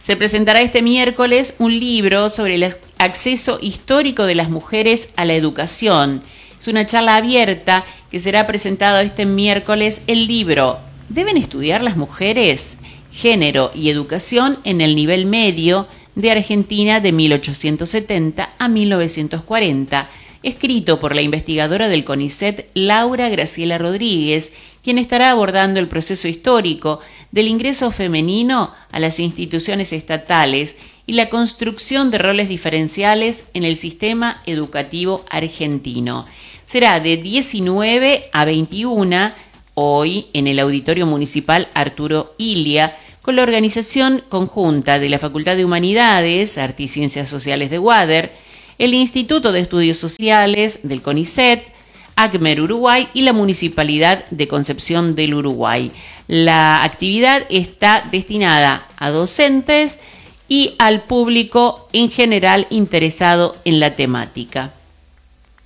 Se presentará este miércoles un libro sobre el acceso histórico de las mujeres a la educación. Es una charla abierta que será presentado este miércoles. El libro ¿Deben estudiar las mujeres? Género y educación en el nivel medio de Argentina de 1870 a 1940, escrito por la investigadora del CONICET Laura Graciela Rodríguez, quien estará abordando el proceso histórico del ingreso femenino a las instituciones estatales y la construcción de roles diferenciales en el sistema educativo argentino. Será de 19 a 21 hoy en el Auditorio Municipal Arturo Illia, con la organización conjunta de la Facultad de Humanidades, Arte y Ciencias Sociales de UADER, el Instituto de Estudios Sociales del CONICET, ACMER Uruguay y la Municipalidad de Concepción del Uruguay. La actividad está destinada a docentes y al público en general interesado en la temática.